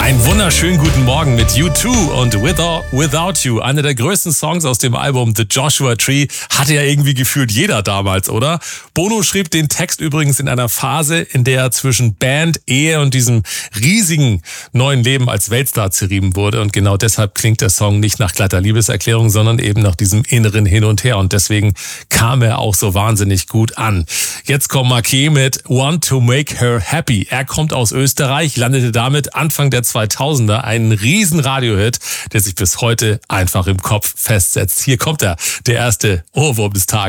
Einen wunderschönen guten Morgen mit U2 und Without You. Einer der größten Songs aus dem Album The Joshua Tree hatte ja irgendwie gefühlt jeder damals, oder? Bono schrieb den Text übrigens in einer Phase, in der er zwischen Band, Ehe und diesem riesigen neuen Leben als Weltstar zerrieben wurde. Und genau deshalb klingt der Song nicht nach glatter Liebeserklärung, sondern eben nach diesem inneren Hin und Her. Und deswegen kam er auch so wahnsinnig gut an. Jetzt kommt Marquet mit Want to Make Her Happy. Er kommt aus Österreich, landete damit Anfang der 2000er einen riesen Radiohit, der sich bis heute einfach im Kopf festsetzt. Hier kommt er, der erste Ohrwurm des Tages.